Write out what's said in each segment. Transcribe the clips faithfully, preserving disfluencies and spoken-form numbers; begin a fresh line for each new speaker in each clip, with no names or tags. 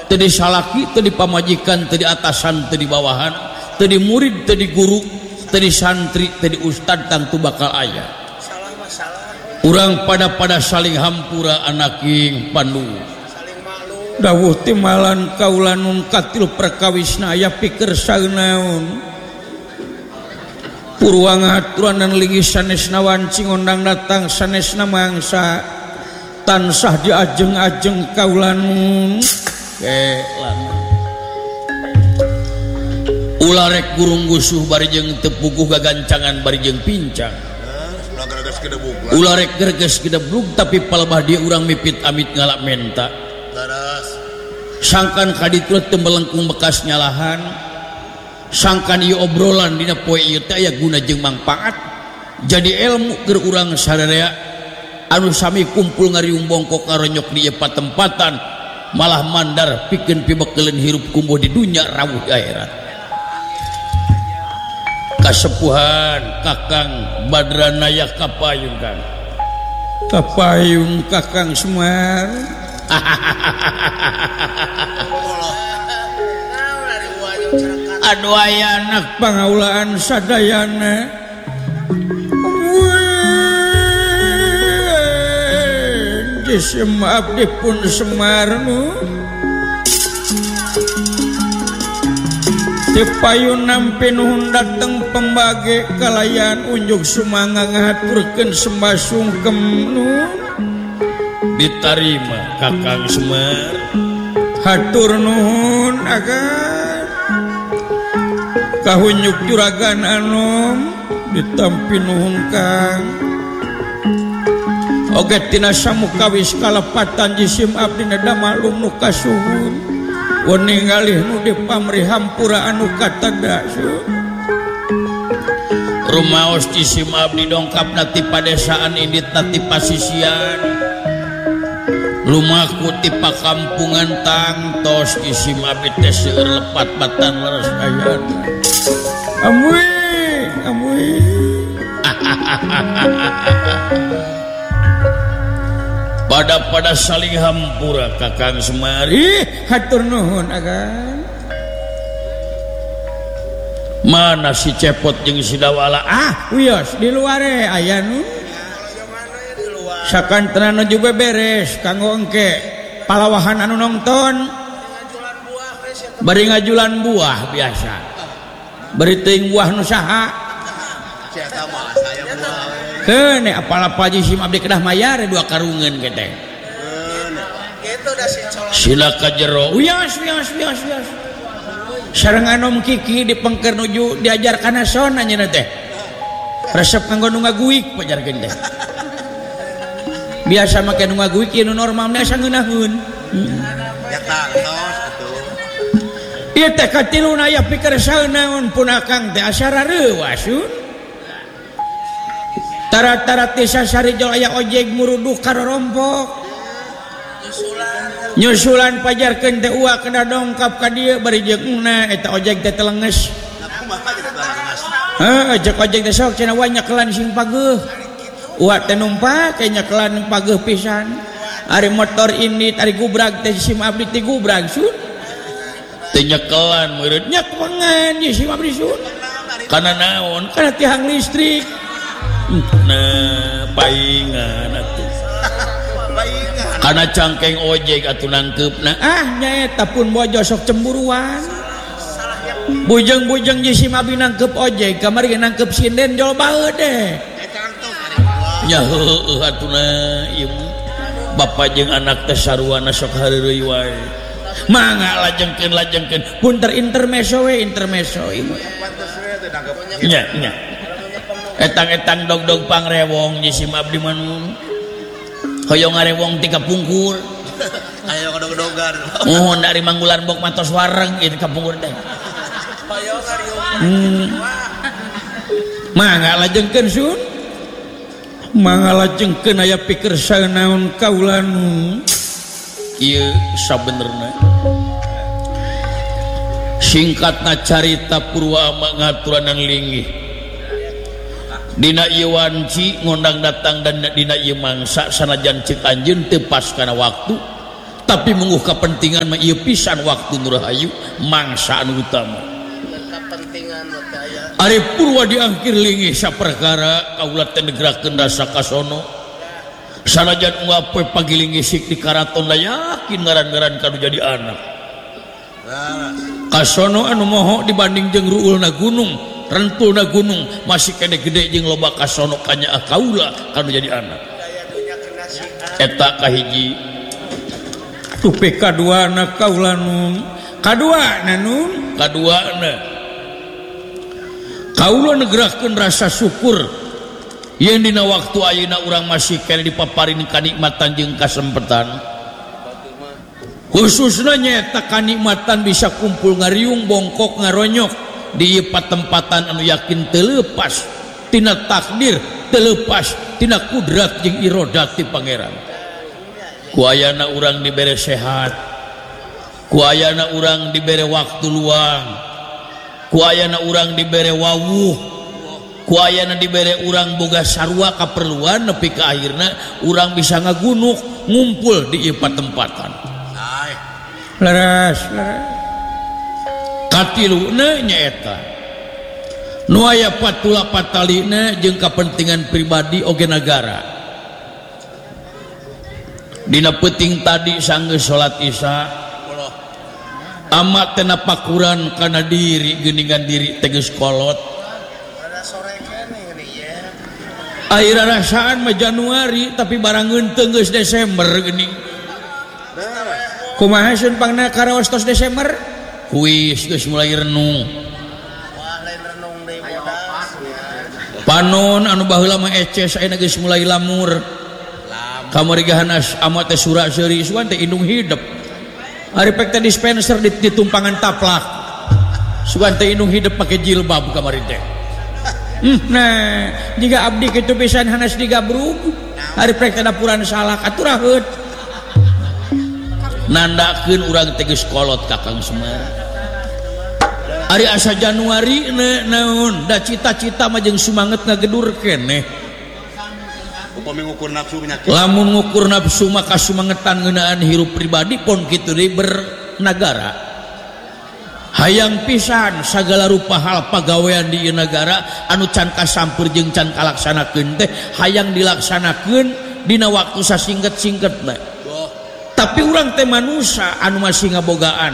teu di salaki, teu di pamajikan, teu di atasan, teu di bawahan, teu di murid, teu di guru, teu di santri, teu di ustad, tentu bakal aya. Urang pada-pada saling hampura anaking pandu. Dawuh timalan kaulanun katil perkawisna aya pikeun saeunaun. Purwa ngahaturan linggih sanesna wancing ondang datang sanesna mangsa tansah diajeng-ajeng kaulanun. Kelan ulah rek gurung gusuh bari jeung teu puguh gagancangan bari jeung pincang. Ulah rek gerges gedeblug tapi palebah dia urang mipit amit ngalak menta. Sangkan kaditu teu melengkung bekas nyalahan. Sangkan ieu obrolan dina poe ieu teh aya guna jeung mangpaat. Jadi ilmu keur urang sadaya anu sami kumpul ngariung bongkok ngaronyok di ieu patempatan malah mandar pikeun pibekeuleun hirup kumbuh di dunya rawuh di akhirat. Kasepuhan Kakang Badranaya kapayung Kang. Kapayung Kakang Semar. Anu aya anak pangaulaan sadayana. Jisim abdi pun Semarnu. Ti payun nampi nuhun dateng pembage kalayan unjuk sumanga ngahaturkeun sembah sungkem nuhun. Ditarima Kakang Semar. Hatur nuhun agar kahunyuk juragan anom ditampi nuhun Kang. Oge tina samukawis kalepatan jisim abdi nada maklum nu kasuhun. Wani ngalih nu di pamri hampura anu katada su. Rumaos jisim abdi dongkapna ti padesaan inditna ti pasisian. Lumaku ti pakampungan tangtos jisim abdi teh seueur lepat batan leres ayan. Amui, amui. Pada-pada saling hampura Kakang Semar. Ih, hatur nuhun agan. Mana si Cepot jeung si Dawala? Ah, wios di luar e aya nu. Sakantena nuju beberes kanggo engke palawahan anu nongton. Bari ngajulan buah biasa. Bari teuing buah nu saha? Eta mah saya buah. Kene apal-apal jisim abdi kedah mayar dua karungan kete. Kitu da si colok. Sila ka jero. Wios wios wios wios. Sareng anom kiki dipengker nuju diajar kana son anjeunna teh. Resep kanggo nu ngaguik pajarkeun teh. Biasa make nu ngaguik ieu nu normal mah asa ngeunaheun. Ya tangtos atuh. Ieu teh katiluna aya pikeun saeunaun pun akang teh asa rareuwas sun. Tara-tara tisa sari jol aya ojek muruduk karorompok nyusulan pajarkeun teh uwa kena dongkap ka dieu bari jeungna eta ojek teh telenges. Heuh ojek ojek teh sok cenah wanya kelan sing pageuh. Uwa teh numpak nya kelan pageuh pisan. Ari motor ini ari gubrag teh sim abdi teh gubrag sun. Teh nyekelan meureud nyak pangan ieu sim abdi sun. Kana naon? Kana tiang listrik. Nah, paingan atuh. Kana cangkeng ojek atuh nangkeupna. Ah, nyaeta pun bojo sok cemburuan. Bujeng-bujeng jisim abi nangkep ojek, kamari nangkep sinden jol bae deh. Nya heueuh atuna ieu. Bapa jeung anak teh saruana sok hareureui wae. Mangga lajengkeun lajengkeun. Punter intermezzo we intermezzo ieu. Nya, nya. Etang-etang dog-dog pangrewong jisim abdi manun hoyong ngarewong tika pungkur ayo dog-dogan mohon dari manggulan bok matos wareng ieu ka pungkur teh hoyong ngariung mangga lajengkeun sun mangga lajengkeun aya pikeun saeunaun kaulanu ieu sabenerna singkatna carita Purwa ngaturan linggih dina ieu wanci ngondang datang dan dina ieu mangsa sanajan cek anjeun teu pas kana waktu tapi menguh kepentingan mah ieu pisan waktu nu rahayu mangsa anu utama
kepentingan daya
ari purwa diangkir linggih saperkara kaula teh negrakeun rasa kasono sanajan ngapoe pagilinggih sik di karaton da yakin ngaran-ngaran kanu jadi anak kasono anu moho dibanding jeung ruulna gunung rentulna gunung masih kene gede jeung loba kasono kanya kaula kanu jadi anak eta kahiji tupe kadua na kaula nun kadua na nun kadua na kaula negrakeun rasa syukur yen dina waktu ayeuna urang masih kene dipaparin kanikmatan jeung kasempetan khususna nyaeta kanikmatan bisa kumpul ngariung bongkok ngaronyok di patempatan anu yakin teu leupas tina takdir teu leupas tina kudrat jeung irodat ti pangeran ku ayana urang dibere sehat ku ayana urang dibere waktu luang ku ayana urang dibere wawuh ku ayana dibere urang boga sarua kaperluan nepi ka akhirna urang bisa ngagunuk ngumpul di ieu patempatan leres leres katiluna nyaeta nu aya patula patalina jeung kapentingan pribadi oge nagara dina peuting tadi sanggeus salat isya amat teh napakuran kana diri geuningan diri teh geus kolot
ada sore keneh ya
air rasaan mah Januari tapi barang geunteung geus Desember geuning kumaha sun pangna karaos tos Desember kuis geus mulai renung
wah lain renung deui bodas
panon anu baheula mah eces ayeuna geus mulai lamur kamari gahanas amat teh sura seuri suan teh indung hidup ari pek teh dispenser di, di tumpangan taplak suan teh indung hidup make jilbab kamari teh hmm, nah jika abdi kitu pisan hanas digabrug ari pek teh dapuran salak aturaheut nandakeun urang teh geus kolot Kakang Semar ari asa Januari ne naon da cita-cita mah jeung sumanget ngagedur keneh
upami ngukur nafsu penyakit
lamun ngukur nafsu maka sumangetan ngeunaan hirup pribadi pon kitu deui bernagara hayang pisan sagala rupa hal pagawean di ieu nagara anu can kasampeur jeung can kalaksanakeun teh hayang dilaksanakeun dina waktu sasingket-singketna tapi urang teh manusia anu masih ngabogaan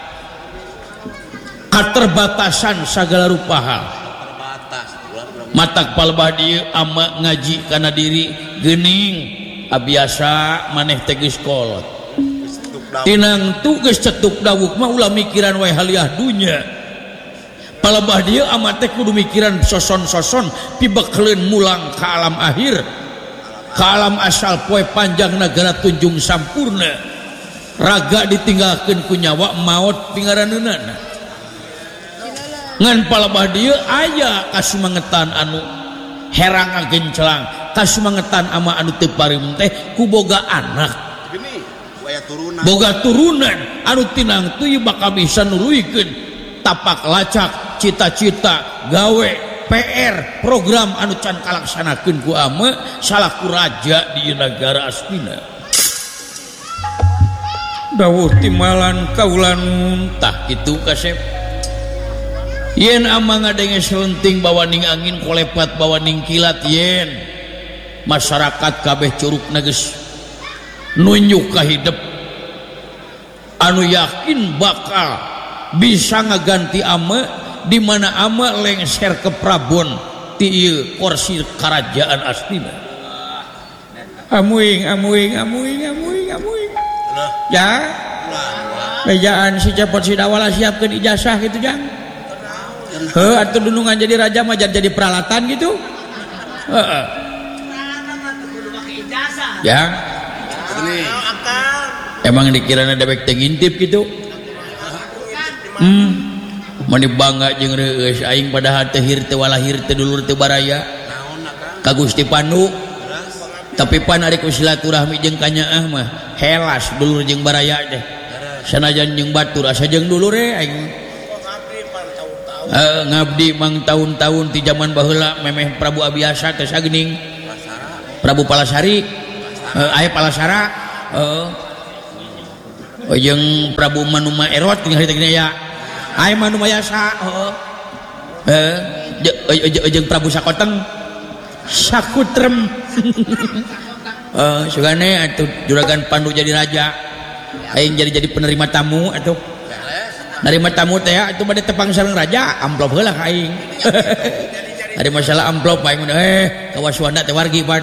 katerbatasan sagala rupa hal matak palebah dieu ama ngaji kana diri geuning abiasa maneh teh geus kolot tinang tu geus cetuk dawuk mah ulah mikiran wae haliah dunya palebah dieu ama teh kudu mikiran soson-soson pibekleun mulang ka alam akhir ka alam asal poe panjang nagara tunjung sampurna raga ditinggalkeun ku nyawa maot pingaraneunana ngan palebah dieu aya kasumangetan anu herang agencelang kasumangetan ama anu teu parim teh ku boga anak
gini waya turunan
boga turunan anu tinang teu bakal bisa nuluykeun tapak lacak cita-cita gawe P R program anu can kalaksanakeun ku ama salaku raja di negara aspina dawuh timalan kaulan tah kitu kasep yen ama ngadenge selenting bawa ning angin kolepat bawa ning kilat yen masyarakat kabeh curugna geus nunjuk ka hidup anu yakin bakal bisa ngaganti ama di mana ama lengser ke Prabon ti ieu kursi kerajaan astina amuing amuing amuing amuing amuing ya bejaan si cepot si dawala siapkeun ijazah gitu jang heuh atuh dunungan jadi raja mah jadi peralatan gitu heeh ya emang dikirana dewek teh ngintip gitu hmm mani bangga jeung reueus aing padahal teh hir teh walahir teh dulur teh baraya ka Gusti Pandu tapi pan ari ku silaturahmi jeung kanyaah mah helas dulur jeung baraya teh sanajan jeung batur asa jeung dulur we aing Uh, ngabdi mang tahun-tahun di zaman baheula memeh Prabu Abiasa teh sagening Prabu Palasari uh, aya Palasara uh, oh jeung Prabu Manuma Erot tinggal di tengah ya ai Manuma Yasa oh eh jeung Prabu Sakoteng Sakutrem eh sugane atuh juragan Pandu jadi raja aing jadi jadi penerima tamu atuh nerima tamu teh atuh bade tepang sareng raja amplop heula ka aing ada masalah amplop aing eh kawaswanda teh wargi pan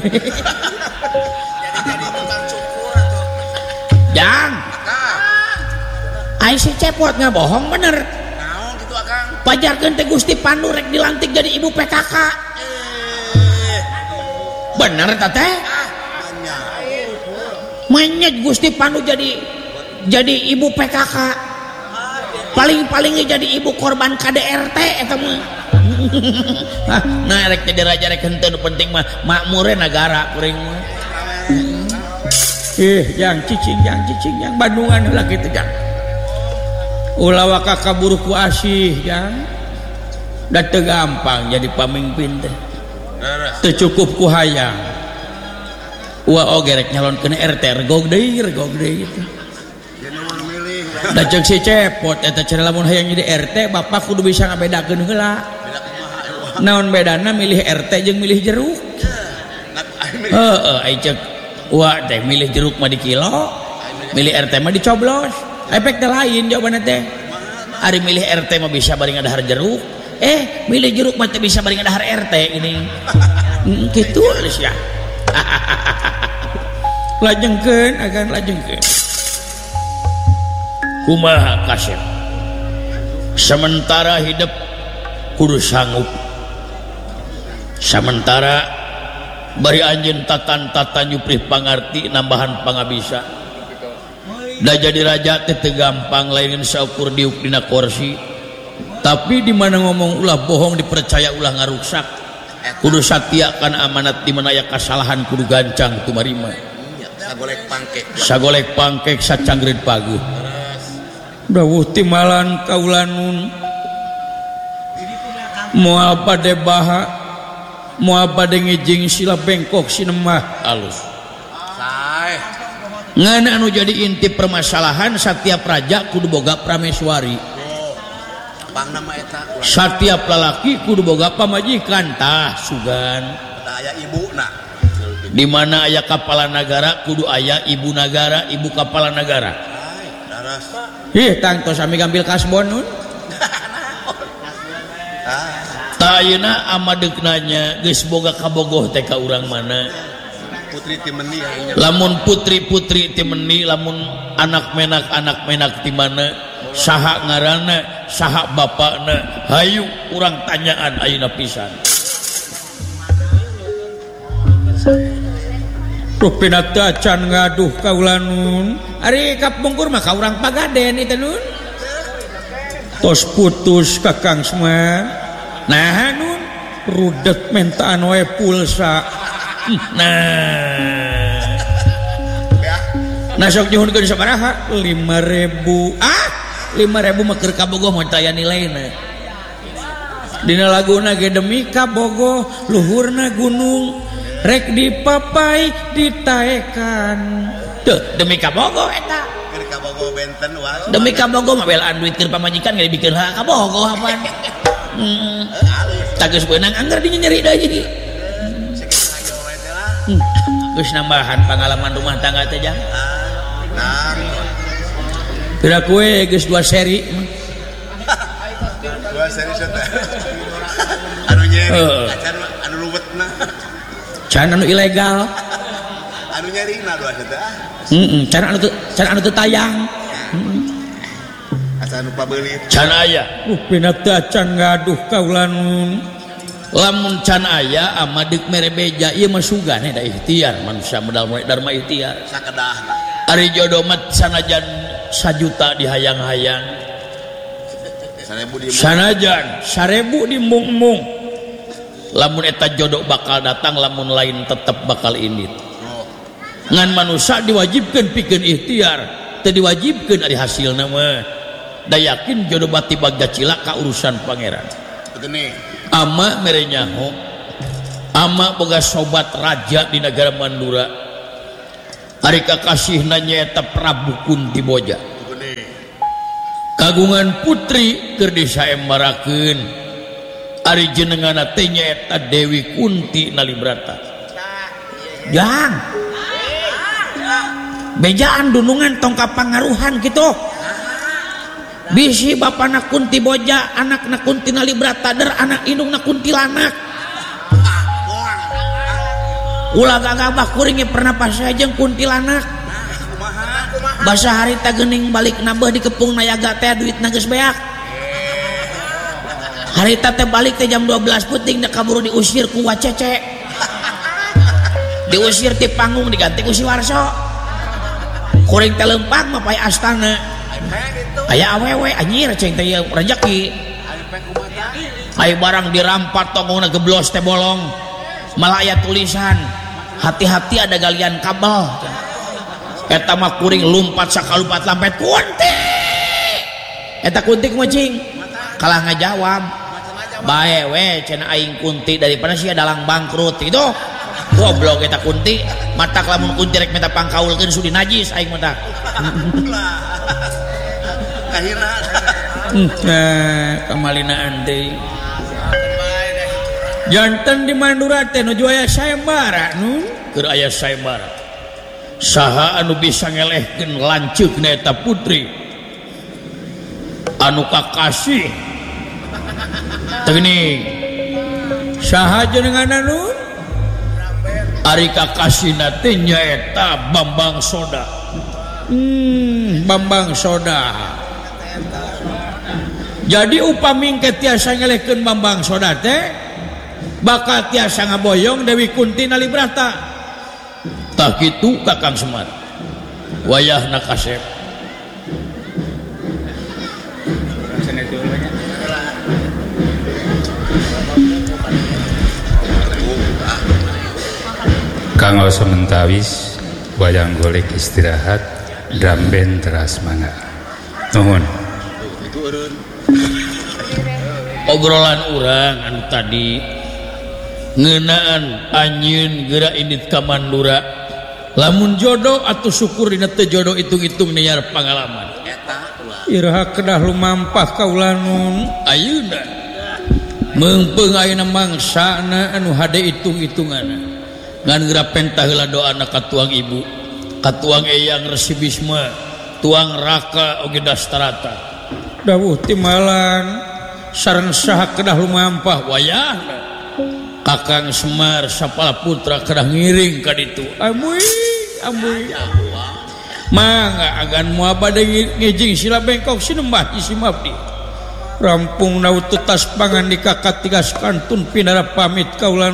jang aing si cepot ngabohong bener
naon gitu akang
pajarkeun teh Gusti Pandu rek dilantik jadi ibu P K K bener teh menyet Gusti Pandu jadi jadi ibu P K K paling-palingnya jadi ibu korban K D R T eta mah nah rek jadi raja rek henteu penting mah makmure negara kuring mah ih jang cicing jang cicing jang Bandungan heula kitu jang ulah waka kaburu ku asih jang da teu gampang jadi pamimpin teh teu cukup ku hayang wa oge rek nyalonkeun R T regog deui regog deui gitu da ceuk si cepot eta cenah lamun hayang jadi R T bapak kudu bisa ngabedakeun heula naon bedana milih R T jeung milih jeruk heeh ai ceuk wa teh milih jeruk mah di kilo milih R T mah dicoblos efek teh lain jawabanna teh ari milih R T mah bisa bari ngadahar jeruk eh milih jeruk mah teh bisa bari ngadahar R T ini kitu geus ya lajengkeun agan lajengkeun kumaha Kasep sementara hidup kudu sanggup sementara bari anjeun tatan-tatan yuprih pangarti nambahan pangabisa da jadi raja teh teu gampang lain saukur diuk dina kursi tapi di mana ngomong ulah bohong dipercaya ulah ngaruksak kudu satia kana amanat di mana aya kasalahan kudu gancang tumarima
sagolek pangkek
sagolek pangkek sacanggeud paguh dawuh timalan kaulanun moal bade baha moal bade ngijing sila bengkok sinemah alus
sae
ngan anu jadi inti permasalahan setiap raja kudu boga prameswari
pang nama eta
setiap lalaki kudu boga pamajikan tah sugan
aya ibuna
di mana aya kepala negara kudu aya ibu negara ibu kepala negara
ai daras
ih tangtos sami gambil kasbon nun tah ayeuna amadeuknanya geus boga kabogoh teh ka urang mana
putri timeni
lamun putri-putri timeni lamun anak menak anak menak di mana saha ngaranna saha bapakna hayu urang tanyaan ayeuna pisan rupina teu acan ngaduh kaulanun ari kapungkur mah ka urang Pagaden itu nun tos putus kakang semua nah nun rudet mentaan wae pulsa nah nah sok nyuhunkeun sabaraha lima ribu ah lima ribu mah keur kabogoh mah taya nilaina dina laguna ge demi kabogoh luhurna gunung rek dipapai ditaekan tuh demi kabogoh eta
keur kabogoh benten wae
demi kabogoh mah belaan duit keur pamajikan ge dibikin ha kabogoh apaan heeh tah geus beunang anggar dinya nyeri deui Hmm. Terus nambahan pengalaman rumah tangga teh jang.
Nah.
Kira kue geus dua seri.
Dua seri seta. Anu nyeri,
uh.
acan anu ruwetna.
Can anu ilegal.
Anu nyerina dua seta.
Heeh, can anu teu can anu teu tayang. Heeh.
Acan anu pabeulit.
Can aya. Uh, pina teu acan ngaduh kaulanun. Lamun can aya amadeuk mere beja ieu mah sugane da ikhtiar manusia modal dharma ikhtiar
sakedahna
ari jodoh mah sanajan sajuta dihayang-hayang sanajan sarebu dimbung-embung lamun eta jodoh bakal datang lamun lain tetep bakal indit ngan manusia diwajibkeun pikeun ikhtiar teu diwajibkeun ari hasilna mah da yakin jodoh bati bagja cilak ka urusan pangeran
begini
ama mere nyaho ama boga sobat raja di negara Mandura ari kakasihna nyaeta Prabu Kunti Boja kagungan putri keur disaembarakeun ari jenenganna teh nyaeta Dewi Kunti Nalibrata jang bejaan dunungan tong kapangaruhan kitu bisi bapana Kunti Boja anakna Kunti Nalibrata der anak indungna Kuntilanak ulah gagabah kuring pernah pas saja Kuntilanak basa harita geuning balik nambah di kepung nayaga teh duitna geus beak harita teh balik teh jam dua belas puting da kaburu diusir ku Wacece diusir ti panggung diganti ku si Warso kuring teh lempang mah pae astana aya awewe anjir ceng teh rezeki aya barang dirampat tongongna geblos teh bolong malah aya tulisan hati-hati ada galian kabel eta mah kuring lumpat sakalupat lampet Kunti eta Kunti kumacing kalah ngajawab bae we cenah aing Kunti daripada sia dalang bangkrut itu goblok eta Kunti matak lamun Kunti rek minta pangkaulkeun sudi najis aing mah tak
kahina
nah kamalinaan deui janten di Mandura teh nuju aya sayembara nu keur aya sayembara saha anu bisa ngelehkeun lanceukna eta putri anu kakasih teuning saha jenenganna nu ari kakasihna teh nyaeta Bambang Soda hmm Bambang Soda jadi upami engke tiasa ngelehkeun Bambang Soda teh bakal tiasa ngaboyong Dewi Kunti Nalibrata tak kitu Kakang Semar wayahna kasep
Kang Sementawis wayang golek istirahat dramben teras mangga nuhun
obrolan urang anu tadi ngeunaan anjeun geura indit ka Mandura lamun jodoh atuh syukur dina teu jodoh itung-itung niar pangalaman
eta
iraha kedah lumampah kaula nun ayeuna meungpeung ayeuna mangsana anu hade itung-itunganna ngan geura pentah heula doana ka tuang ibu ka tuang eyang Resi Bisma tuang Raka oge Dastarata dawuh timalan sareng saha kedah lumampah wayahna Kakang Semar Sapala Putra kedah ngiring ka ditu amuy amuy mangga agan moal bade ngejing sila bengkok sinembah isi mabdi rampung naututas pangan di kakak tigas kantun pinara pamit kaulan